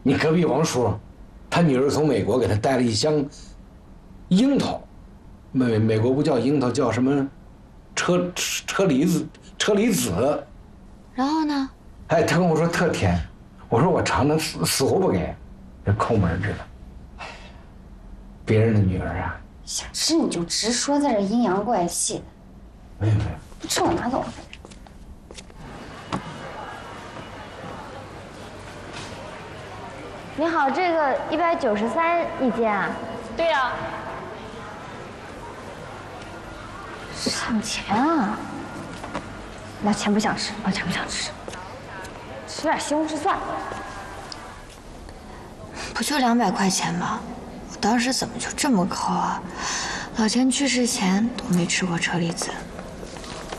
你隔壁王叔，他女儿从美国给他带了一箱樱桃，美国不叫樱桃，叫什么车厘子。 然后呢？ 哎，他跟我说特甜，我说我尝尝，死活不给，这抠门着呢。别人的女儿啊， 想吃你就直说，在这阴阳怪气的。 没有， 不吃我拿走。 你好，这个193一间啊？ 对呀。 上钱啊！老钱不想吃，老钱不想吃，吃点西红柿算了。 不就200块钱吗？我当时怎么就这么抠啊？老钱去世前都没吃过车厘子。